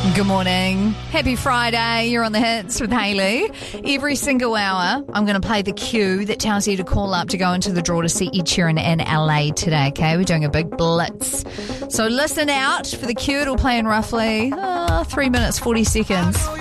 Good morning. Happy Friday. You're on the hits with Hayley. Every single hour, I'm going to play the cue that tells you to call up to go into the draw to see Ed Sheeran in LA today, okay? We're doing a big blitz. So listen out for the cue. It'll play in roughly 3 minutes, 40 seconds.